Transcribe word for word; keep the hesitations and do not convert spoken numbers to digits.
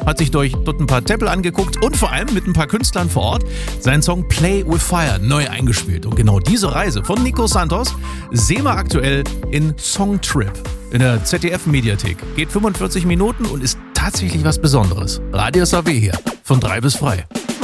hat sich durch, dort ein paar Tempel angeguckt und vor allem mit ein paar Künstlern vor Ort seinen Song Play with Fire neu eingespielt. Und genau diese Reise von Nico Santos sehen wir aktuell in Songtrip in der Z D F-Mediathek. Geht fünfundvierzig Minuten und ist tatsächlich was Besonderes. Radio S A W hier, von drei bis frei.